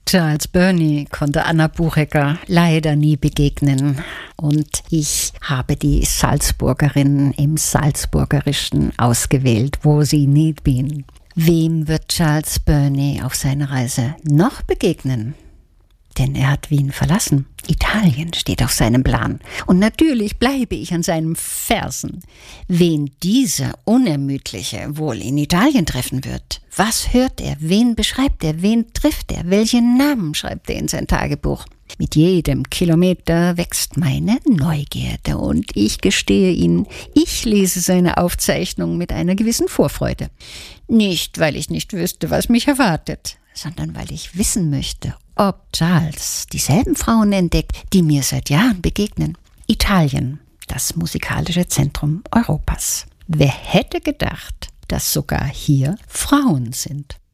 Charles Burney konnte Anna Buchecker leider nie begegnen. Und ich habe die Salzburgerin im Salzburgerischen ausgewählt, wo sie nie bin. Wem wird Charles Burney auf seiner Reise noch begegnen? Denn er hat Wien verlassen. Italien steht auf seinem Plan. Und natürlich bleibe ich an seinen Fersen. Wen dieser Unermüdliche wohl in Italien treffen wird? Was hört er? Wen beschreibt er? Wen trifft er? Welche Namen schreibt er in sein Tagebuch? Mit jedem Kilometer wächst meine Neugierde und ich gestehe Ihnen, ich lese seine Aufzeichnung mit einer gewissen Vorfreude. Nicht, weil ich nicht wüsste, was mich erwartet, sondern weil ich wissen möchte, ob Charles dieselben Frauen entdeckt, die mir seit Jahren begegnen. Italien, das musikalische Zentrum Europas. Wer hätte gedacht, dass sogar hier Frauen sind?